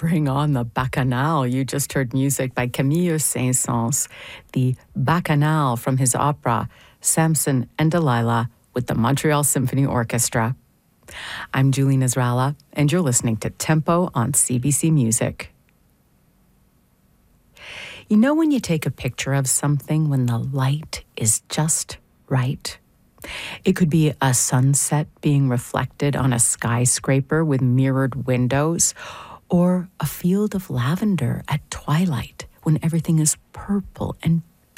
Bring on the Bacchanal. You just heard music by Camille Saint-Saëns, the Bacchanal from his opera Samson and Delilah with the Montreal Symphony Orchestra. I'm Julie Nasrallah, and you're listening to Tempo on CBC Music. You know when you take a picture of something when the light is just right? It could be a sunset being reflected on a skyscraper with mirrored windows, or a field of lavender at twilight when everything is purple and